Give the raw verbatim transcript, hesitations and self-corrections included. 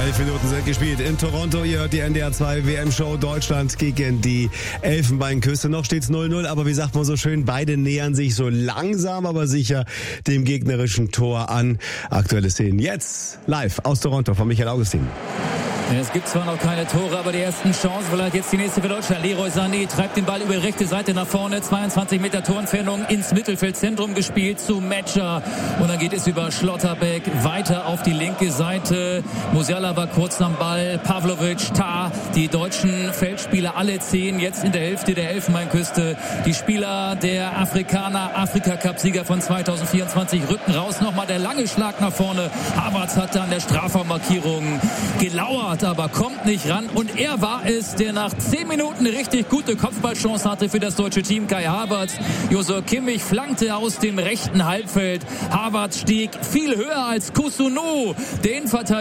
Elf Minuten sind gespielt in Toronto. Ihr hört die N D R zwei W M-Show Deutschland gegen die Elfenbeinküste. Noch steht's null null, aber wie sagt man so schön, beide nähern sich so langsam, aber sicher dem gegnerischen Tor an. Aktuelle Szenen jetzt live aus Toronto von Michael Augustin. Es gibt zwar noch keine Tore, aber die ersten Chancen, vielleicht jetzt die nächste für Deutschland. Leroy Sané treibt den Ball über die rechte Seite nach vorne, zweiundzwanzig Meter Torentfernung ins Mittelfeldzentrum gespielt zu Metscher. Und dann geht es über Schlotterbeck weiter auf die linke Seite. Musiala war kurz am Ball, Pavlovic, Tah, die deutschen Feldspieler, alle zehn jetzt in der Hälfte der Elfenbeinküste. Die Spieler der Afrikaner, Afrika-Cup-Sieger von zweitausendvierundzwanzig rücken raus. Nochmal der lange Schlag nach vorne. Havertz hat da an der Strafraummarkierung gelauert, aber kommt nicht ran. Und er war es, der nach zehn Minuten eine richtig gute Kopfballchance hatte für das deutsche Team. Kai Havertz. Joshua Kimmich flankte aus dem rechten Halbfeld. Havertz stieg viel höher als Kusunu. Den Verteidiger